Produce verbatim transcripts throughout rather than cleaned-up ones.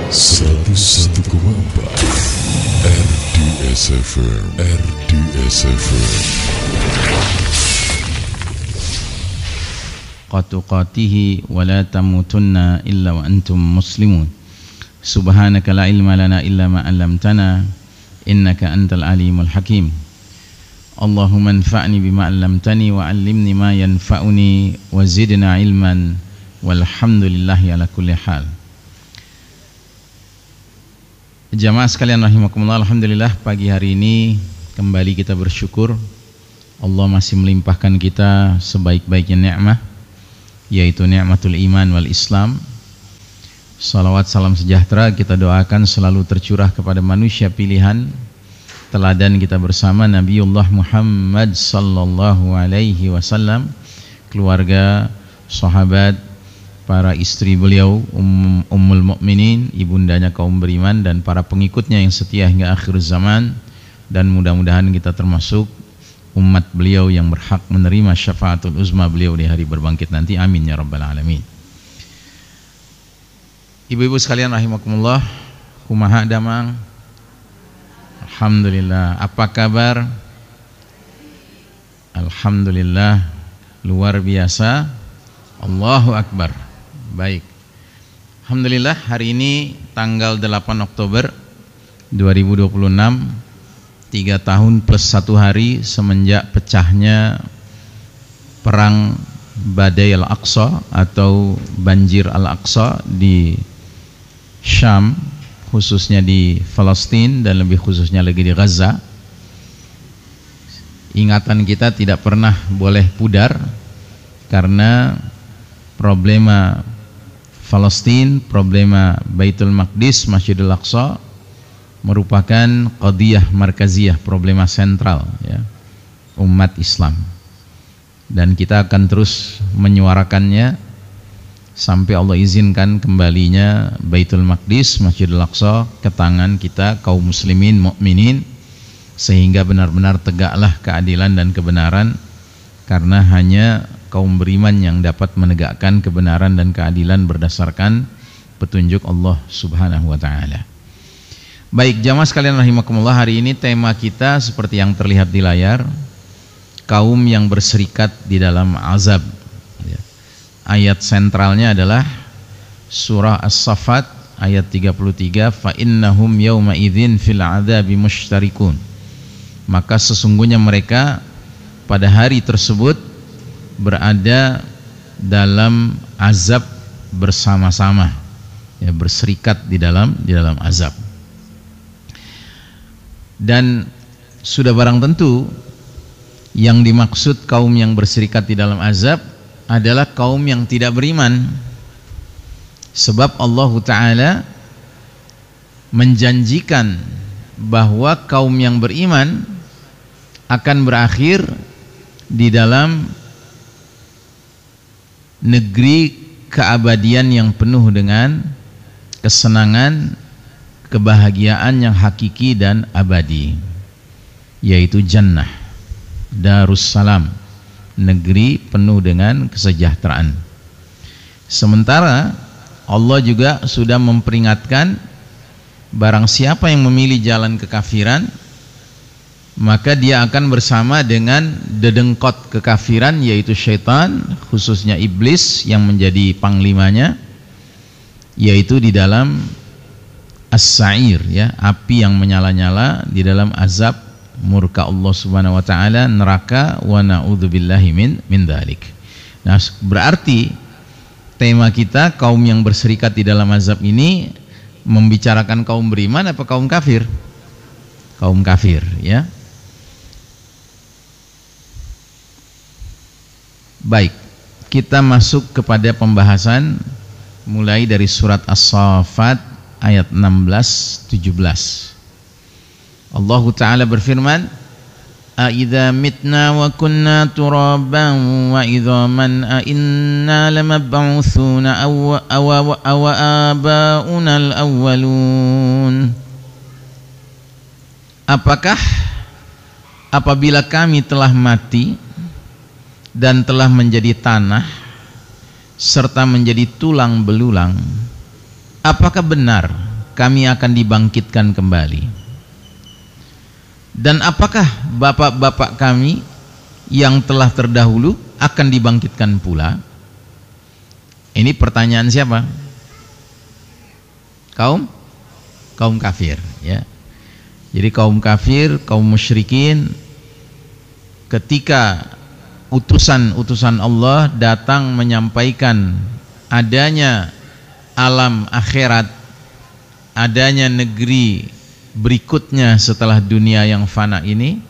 seratus satu koma empat R D S F M, R D S F M. Qatuqatihi wa la tamutunna illa wa antum muslimun. Subhanaka la ilma lana illa ma 'allamtana innaka antal alimul hakim. Allahumma anfa'ni bima 'allamtani wa 'allimni ma yanfa'uni wa zidna ilman walhamdulillahi ala kulli hal. Jamaah sekalian rahimakumullah, alhamdulillah pagi hari ini kembali kita bersyukur Allah masih melimpahkan kita sebaik-baiknya nikmat, yaitu nikmatul iman wal Islam. Salawat salam sejahtera kita doakan selalu tercurah kepada manusia pilihan teladan kita bersama Nabiullah Muhammad sallallahu alaihi wasallam, keluarga, sahabat, para istri beliau, um, Ummul Mukminin, ibundanya kaum beriman, dan para pengikutnya yang setia hingga akhir zaman. Dan mudah-mudahan kita termasuk umat beliau yang berhak menerima syafaatul uzma beliau di hari berbangkit nanti. Amin ya rabbal alamin. Ibu-ibu sekalian rahimakumullah, kumaha damang? Alhamdulillah. Apa kabar? Alhamdulillah, luar biasa. Allahu akbar. Baik. Alhamdulillah, hari ini tanggal delapan Oktober dua ribu dua puluh enam, tiga tahun plus satu hari semenjak pecahnya perang Badai Al-Aqsa atau banjir Al-Aqsa di Syam, khususnya di Palestina dan lebih khususnya lagi di Gaza. Ingatan kita tidak pernah boleh pudar karena problema Palestina, problema Baitul Maqdis, Masjidil Aqsa merupakan qadiyah markaziyah, problema sentral ya, umat Islam, dan kita akan terus menyuarakannya sampai Allah izinkan kembalinya Baitul Maqdis, Masjidil Aqsa ke tangan kita kaum muslimin mukminin, sehingga benar-benar tegaklah keadilan dan kebenaran, karena hanya kaum beriman yang dapat menegakkan kebenaran dan keadilan berdasarkan petunjuk Allah Subhanahu wa taala. Baik, jamaah sekalian rahimakumullah, hari ini tema kita seperti yang terlihat di layar, kaum yang berserikat di dalam azab. Ayat sentralnya adalah surah As-Saffat ayat tiga puluh tiga, fa innahum yauma idzin fil adzabi musytarikun. Maka sesungguhnya mereka pada hari tersebut berada dalam azab bersama-sama, ya, berserikat di dalam di dalam azab. Dan sudah barang tentu yang dimaksud kaum yang berserikat di dalam azab adalah kaum yang tidak beriman, sebab Allah Ta'ala menjanjikan bahwa kaum yang beriman akan berakhir di dalam negeri keabadian yang penuh dengan kesenangan, kebahagiaan yang hakiki dan abadi, yaitu jannah, Darussalam, negeri penuh dengan kesejahteraan. Sementara Allah juga sudah memperingatkan, barang siapa yang memilih jalan kekafiran, maka dia akan bersama dengan dedengkot kekafiran, yaitu syaitan, khususnya iblis yang menjadi panglimanya, yaitu di dalam as-sa'ir, ya, api yang menyala-nyala, di dalam azab murka Allah Subhanahu wa taala, neraka, wa na'udzubillahi min min dzalik. Nah, berarti tema kita kaum yang berserikat di dalam azab ini membicarakan kaum beriman apa kaum kafir? Kaum kafir, ya. Baik, kita masuk kepada pembahasan mulai dari surat As-Saffat ayat enam belas tujuh belas. Allah Ta'ala berfirman, a idza mitna wa kunna turaban wa idzaman a inna lamab'utsuna aw aw aw abauna al-awwalun. Apakah apabila kami telah mati dan telah menjadi tanah serta menjadi tulang belulang, apakah benar kami akan dibangkitkan kembali. Dan apakah bapak-bapak kami yang telah terdahulu akan dibangkitkan pula? Ini pertanyaan siapa? Kaum kaum kafir, ya. Jadi kaum kafir, kaum musyrikin, ketika utusan-utusan Allah datang menyampaikan adanya alam akhirat, adanya negeri berikutnya setelah dunia yang fana ini,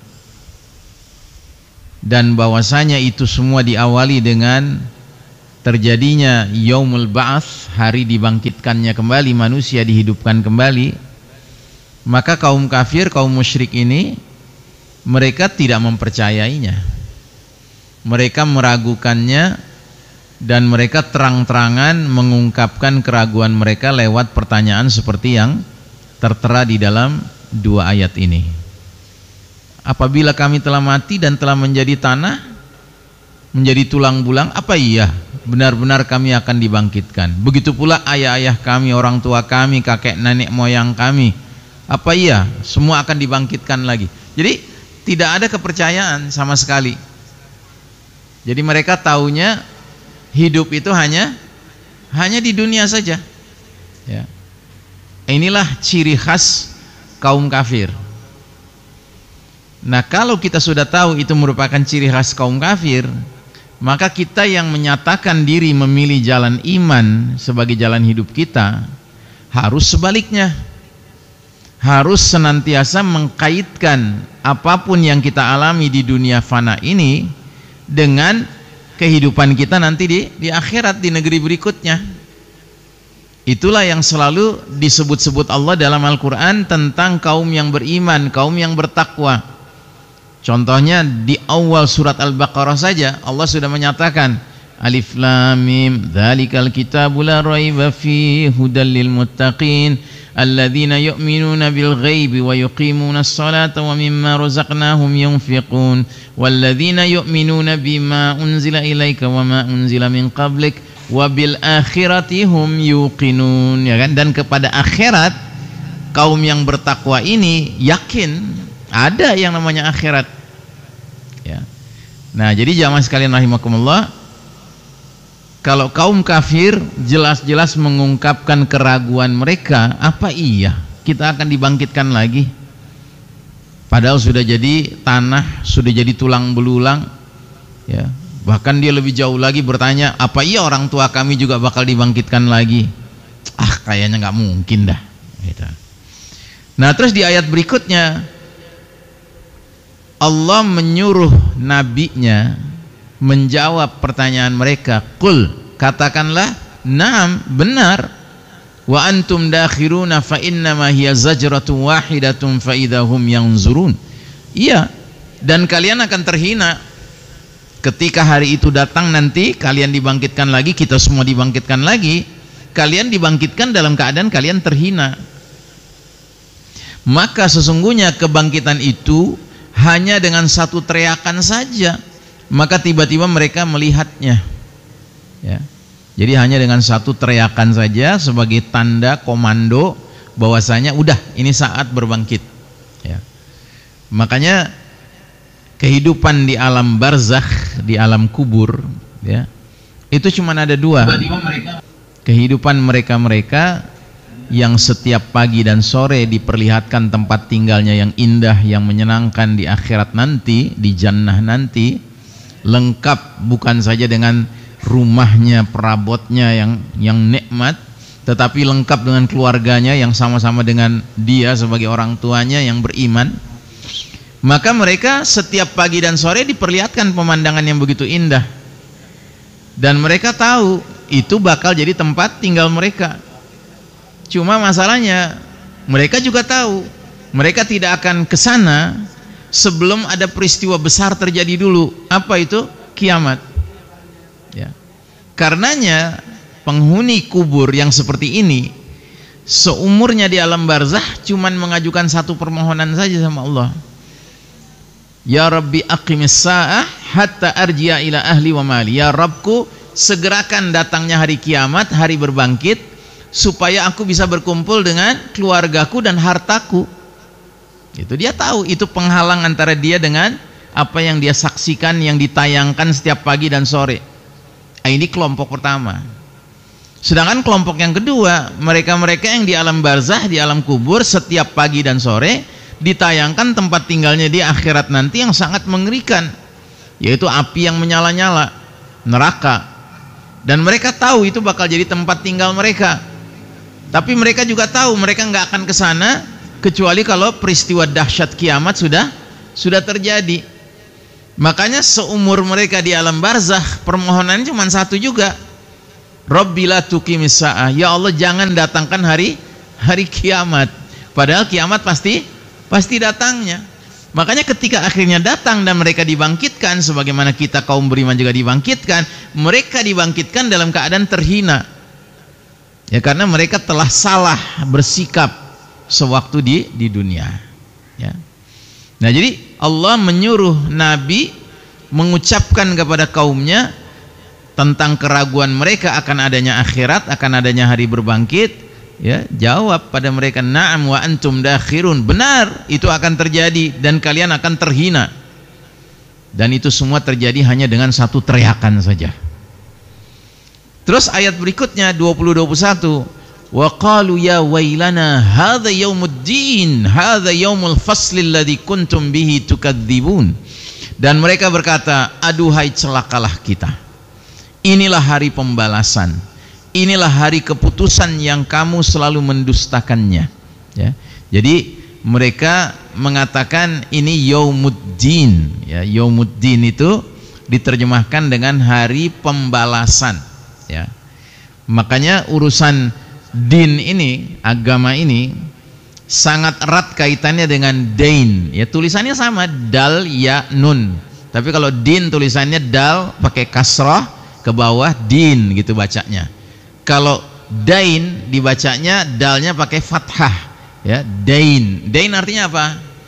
dan bahwasanya itu semua diawali dengan terjadinya yaumul ba'ats, hari dibangkitkannya kembali manusia, dihidupkan kembali, maka kaum kafir, kaum musyrik ini mereka tidak mempercayainya. Mereka meragukannya dan mereka terang-terangan mengungkapkan keraguan mereka lewat pertanyaan seperti yang tertera di dalam dua ayat ini. Apabila kami telah mati dan telah menjadi tanah, menjadi tulang bulang, apa iya benar-benar kami akan dibangkitkan? Begitu pula ayah-ayah kami, orang tua kami, kakek nenek moyang kami, apa iya semua akan dibangkitkan lagi? Jadi tidak ada kepercayaan sama sekali. Jadi mereka taunya hidup itu hanya hanya di dunia saja, ya. Inilah ciri khas kaum kafir. Nah, kalau kita sudah tahu itu merupakan ciri khas kaum kafir, maka kita yang menyatakan diri memilih jalan iman sebagai jalan hidup kita harus sebaliknya, harus senantiasa mengkaitkan apapun yang kita alami di dunia fana ini dengan kehidupan kita nanti di, di akhirat, di negeri berikutnya. Itulah yang selalu disebut-sebut Allah dalam Al-Quran tentang kaum yang beriman, kaum yang bertakwa. Contohnya di awal surat Al-Baqarah saja Allah sudah menyatakan Alif Lam Mim dzalikal kitabu la raiba fihi hudal lil muttaqin alladzina yu'minuna bil ghaibi wa yuqimuna as-salata wa mimma razaqnahum yunfiqun walladzina yu'minuna bima unzila ilaika wa ma unzila min qablik wa bil akhirati hum yuqinun, ya kan? Dan kepada akhirat kaum yang bertakwa ini yakin ada yang namanya akhirat, ya. Nah, jadi jamaah sekalian rahimakumullah, kalau kaum kafir jelas-jelas mengungkapkan keraguan mereka, apa iya kita akan dibangkitkan lagi? Padahal sudah jadi tanah, sudah jadi tulang belulang, ya. Bahkan dia lebih jauh lagi bertanya, apa iya orang tua kami juga bakal dibangkitkan lagi? Ah, kayaknya nggak mungkin dah, gitu. Nah, terus di ayat berikutnya Allah menyuruh nabinya menjawab pertanyaan mereka. Qul, katakanlah, na'am, benar. Wa antum dakhiruna fa innama hiya zajratun wahidatun fa idahum yanzurun. Iya, dan kalian akan terhina ketika hari itu datang nanti, kalian dibangkitkan lagi, kita semua dibangkitkan lagi. Kalian dibangkitkan dalam keadaan kalian terhina. Maka sesungguhnya kebangkitan itu hanya dengan satu teriakan saja, maka tiba-tiba mereka melihatnya, ya. Jadi hanya dengan satu teriakan saja sebagai tanda komando bahwasanya udah ini saat berbangkit, ya. Makanya kehidupan di alam barzakh, di alam kubur, ya, itu cuma ada dua. Kehidupan mereka-mereka yang setiap pagi dan sore diperlihatkan tempat tinggalnya yang indah, yang menyenangkan di akhirat nanti, di jannah nanti, lengkap bukan saja dengan rumahnya, perabotnya yang yang nikmat, tetapi lengkap dengan keluarganya yang sama-sama dengan dia sebagai orang tuanya yang beriman. Maka mereka setiap pagi dan sore diperlihatkan pemandangan yang begitu indah, dan mereka tahu itu bakal jadi tempat tinggal mereka. Cuma masalahnya mereka juga tahu mereka tidak akan ke sana sebelum ada peristiwa besar terjadi dulu. Apa itu? Kiamat, ya. Karenanya penghuni kubur yang seperti ini seumurnya di alam barzakh cuman mengajukan satu permohonan saja sama Allah. Ya Rabbi aqimis sa'ah hatta arji'a ila ahli wa mali. Ya Rabbku, segerakan datangnya hari kiamat, hari berbangkit, supaya aku bisa berkumpul dengan keluargaku dan hartaku. Itu dia tahu, itu penghalang antara dia dengan apa yang dia saksikan, yang ditayangkan setiap pagi dan sore. Nah, ini kelompok pertama. Sedangkan kelompok yang kedua, mereka-mereka yang di alam barzah, di alam kubur, setiap pagi dan sore ditayangkan tempat tinggalnya di akhirat nanti yang sangat mengerikan, yaitu api yang menyala-nyala, neraka. Dan mereka tahu itu bakal jadi tempat tinggal mereka. Tapi mereka juga tahu mereka nggak akan ke sana kecuali kalau peristiwa dahsyat kiamat sudah sudah terjadi. Makanya seumur mereka di alam barzah, permohonannya cuma satu juga. Rabbi la tuqimis sa'ah, ya Allah jangan datangkan hari hari kiamat. Padahal kiamat pasti pasti datangnya. Makanya ketika akhirnya datang dan mereka dibangkitkan, sebagaimana kita kaum beriman juga dibangkitkan, mereka dibangkitkan dalam keadaan terhina. Ya, karena mereka telah salah bersikap sewaktu di di dunia. Ya. Nah, jadi Allah menyuruh Nabi mengucapkan kepada kaumnya tentang keraguan mereka akan adanya akhirat, akan adanya hari berbangkit. Ya, jawab pada mereka, na'am wa antum dakhirun, benar itu akan terjadi dan kalian akan terhina. Dan itu semua terjadi hanya dengan satu teriakan saja. Terus ayat berikutnya dua puluh dua puluh satu, wa qalu ya wailana hadza yaumuddin hadza yaumul fasli alladzi kuntum bihi tukadzibun. Dan mereka berkata, aduhai celakalah kita, inilah hari pembalasan, inilah hari keputusan yang kamu selalu mendustakannya. Ya. Jadi mereka mengatakan ini yaumuddin. Ya, yaumuddin itu diterjemahkan dengan hari pembalasan. Ya. Makanya urusan din ini, agama ini sangat erat kaitannya dengan dain. Ya, tulisannya sama, dal ya nun. Tapi kalau din tulisannya dal pakai kasrah ke bawah, din gitu bacanya. Kalau dain dibacanya dalnya pakai fathah, ya, dain. Dain artinya apa?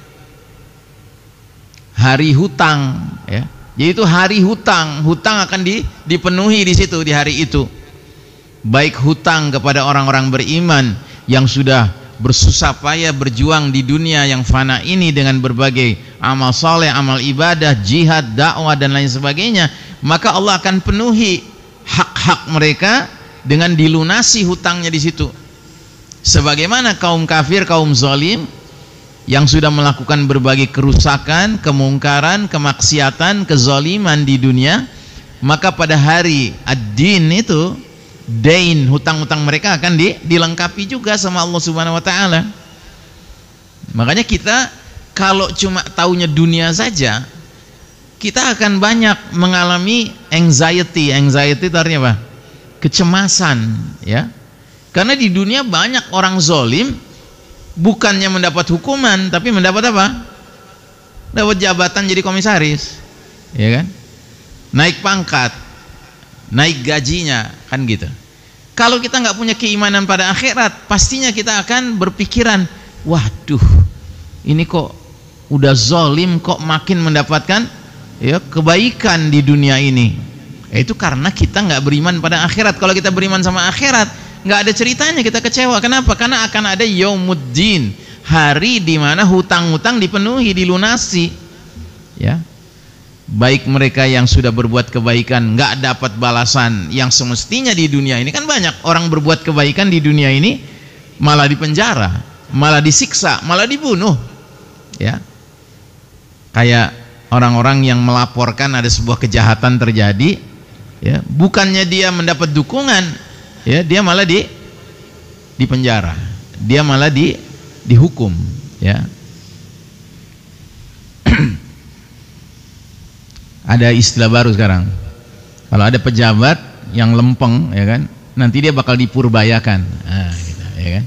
Hari hutang, ya. Jadi itu hari hutang, hutang akan di, dipenuhi di situ di hari itu. Baik hutang kepada orang-orang beriman yang sudah bersusah payah berjuang di dunia yang fana ini dengan berbagai amal soleh, amal ibadah, jihad, dakwah dan lain sebagainya, maka Allah akan penuhi hak-hak mereka dengan dilunasi hutangnya di situ. Sebagaimana kaum kafir, kaum zalim yang sudah melakukan berbagai kerusakan, kemungkaran, kemaksiatan, kezaliman di dunia, maka pada hari ad-din itu, dain, hutang-hutang mereka akan di, dilengkapi juga sama Allah Subhanahu wa taala. Makanya kita kalau cuma taunya dunia saja, kita akan banyak mengalami anxiety. Anxiety itu artinya apa? Kecemasan, ya. Karena di dunia banyak orang zalim, bukannya mendapat hukuman, tapi mendapat apa? Dapat jabatan jadi komisaris, ya kan? Naik pangkat, naik gajinya, kan gitu. Kalau kita nggak punya keimanan pada akhirat, pastinya kita akan berpikiran, waduh, ini kok udah zalim kok makin mendapatkan ya kebaikan di dunia ini. Ya, itu karena kita nggak beriman pada akhirat. Kalau kita beriman sama akhirat, nggak ada ceritanya kita kecewa. Kenapa? Karena akan ada yaumuddin, hari di mana hutang-hutang dipenuhi, dilunasi. Ya, baik mereka yang sudah berbuat kebaikan nggak dapat balasan yang semestinya di dunia ini. Kan banyak orang berbuat kebaikan di dunia ini malah dipenjara, malah disiksa, malah dibunuh. Ya, kayak orang-orang yang melaporkan ada sebuah kejahatan terjadi, ya, bukannya dia mendapat dukungan, ya, dia malah di dipenjara, dia malah di dihukum, ya. Ada istilah baru sekarang, kalau ada pejabat yang lempeng, ya kan, nanti dia bakal dipurbayakan, nah, gitu, ya kan.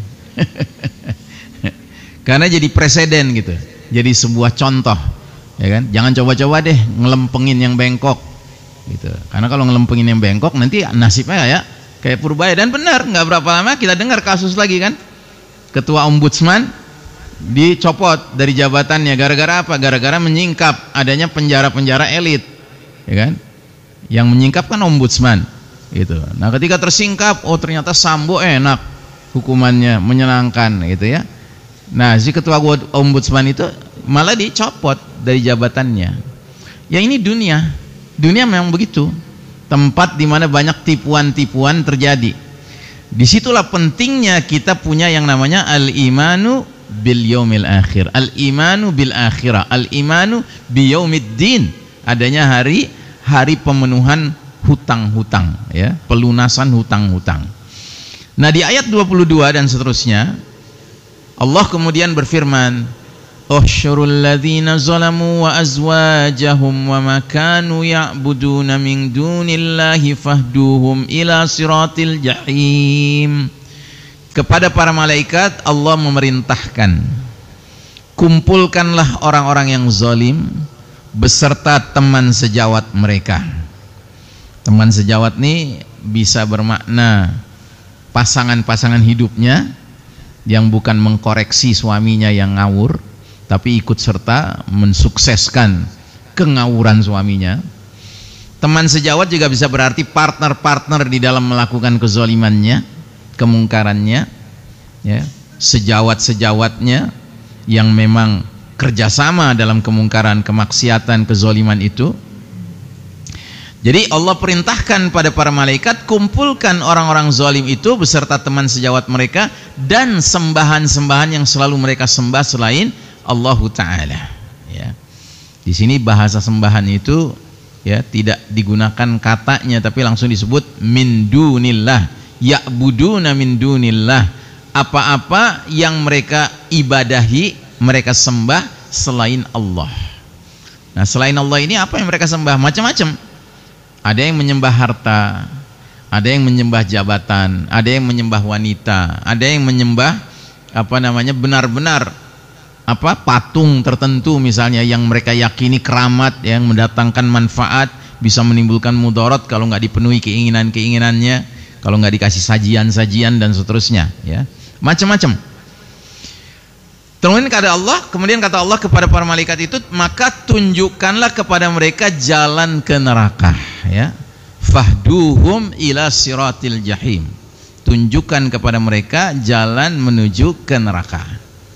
Karena jadi presiden gitu, jadi sebuah contoh, ya kan. Jangan coba-coba deh ngelempengin yang bengkok, gitu. Karena kalau ngelempengin yang bengkok nanti nasibnya ya kayak Purbaya. Dan benar, nggak berapa lama kita dengar kasus lagi kan, ketua ombudsman dicopot dari jabatannya gara-gara apa? Gara-gara menyingkap adanya penjara-penjara elit, ya kan? Yang menyingkap kan ombudsman, gitu. Nah, ketika tersingkap, oh ternyata Sambo enak, hukumannya menyenangkan gitu ya. Nah, si ketua ombudsman itu malah dicopot dari jabatannya. Ya ini dunia. Dunia memang begitu. Tempat di mana banyak tipuan-tipuan terjadi. Disitulah pentingnya kita punya yang namanya al-imanu bil yaumil akhir, al-imanu bil akhirah, al-imanu bi yaumiddin. Adanya hari hari pemenuhan hutang-hutang ya, pelunasan hutang-hutang. Nah, di ayat dua puluh dua dan seterusnya Allah kemudian berfirman, "Uhsyurul ladzina zalamu wa azwajahum wa ma kanu ya'buduna min dunillahi fahduhum ila siratil jahim." Kepada para malaikat Allah memerintahkan, kumpulkanlah orang-orang yang zalim beserta teman sejawat mereka. Teman sejawat ini bisa bermakna pasangan-pasangan hidupnya yang bukan mengkoreksi suaminya yang ngawur, tapi ikut serta mensukseskan kengawuran suaminya. Teman sejawat juga bisa berarti partner-partner di dalam melakukan kezalimannya, kemungkarannya ya, sejawat-sejawatnya yang memang kerjasama dalam kemungkaran, kemaksiatan, kezaliman itu. Jadi Allah perintahkan pada para malaikat, kumpulkan orang-orang zalim itu beserta teman sejawat mereka dan sembahan-sembahan yang selalu mereka sembah selain Allah Ta'ala ya. Di sini bahasa sembahan itu ya tidak digunakan katanya, tapi langsung disebut min dunillah, ya'buduna min dunillah, apa-apa yang mereka ibadahi, mereka sembah selain Allah. Nah, selain Allah ini apa yang mereka sembah? Macam-macam. Ada yang menyembah harta, ada yang menyembah jabatan, ada yang menyembah wanita, ada yang menyembah apa namanya benar-benar apa patung tertentu misalnya yang mereka yakini keramat, yang mendatangkan manfaat, bisa menimbulkan mudarat kalau nggak dipenuhi keinginan-keinginannya, kalau nggak dikasih sajian-sajian dan seterusnya ya, macam-macam. Kemudian kata Allah, kemudian kata Allah kepada para malaikat itu, maka tunjukkanlah kepada mereka jalan ke neraka ya. Fahduhum ila siratil jahim. Tunjukkan kepada mereka jalan menuju ke neraka.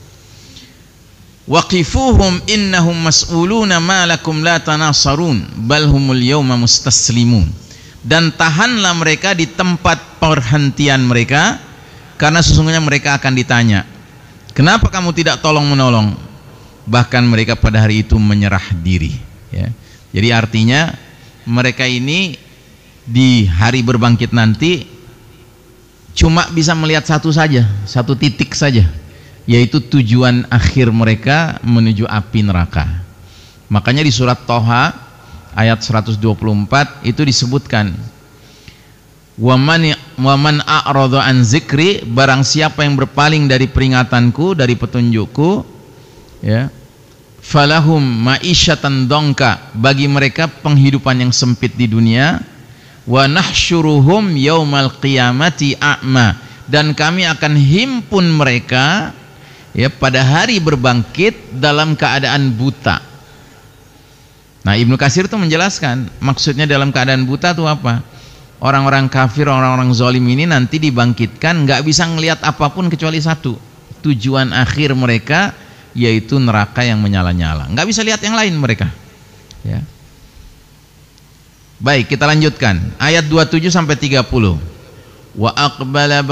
Waqifuhum innahum mas'uluna ma lakum la tanasarun bal humul yawma mustaslimun. Dan tahanlah mereka di tempat perhentian mereka, karena sesungguhnya mereka akan ditanya, kenapa kamu tidak tolong menolong? Bahkan mereka pada hari itu menyerah diri ya. Jadi artinya mereka ini di hari berbangkit nanti cuma bisa melihat satu saja, satu titik saja, yaitu tujuan akhir mereka menuju api neraka. Makanya di surat Toha ayat seratus dua puluh empat itu disebutkan, Waman waman a'radha an zikri, barang siapa yang berpaling dari peringatanku, dari petunjukku ya, falahum ma'isyatan dongka, bagi mereka penghidupan yang sempit di dunia, wa nahsyuruhum yaumal qiyamati a'ma, dan kami akan himpun mereka ya pada hari berbangkit dalam keadaan buta. Nah, Ibnu Katsir itu menjelaskan maksudnya dalam keadaan buta itu apa? Orang-orang kafir, orang-orang zalim ini nanti dibangkitkan nggak bisa ngelihat apapun kecuali satu, tujuan akhir mereka yaitu neraka yang menyala-nyala, nggak bisa lihat yang lain mereka ya. Baik, kita lanjutkan ayat dua puluh tujuh sampai tiga puluh. Wa aqbala